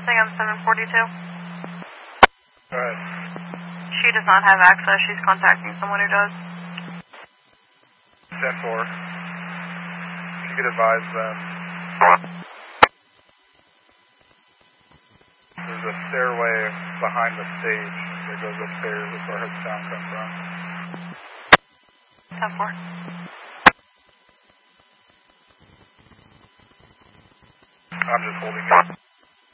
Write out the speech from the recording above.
Sam 742. Alright. She does not have access. She's contacting someone who does. 10-4. If you could advise them. There's a stairway behind the stage that goes upstairs. That's where her sound comes from. 10-4.